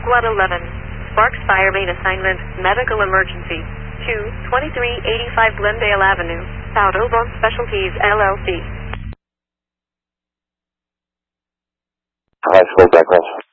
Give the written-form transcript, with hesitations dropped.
Squad 11. Sparks Fire Main Assignment, Medical Emergency. 2385 Glendale Avenue, South Audubon Specialties, LLC. High school background.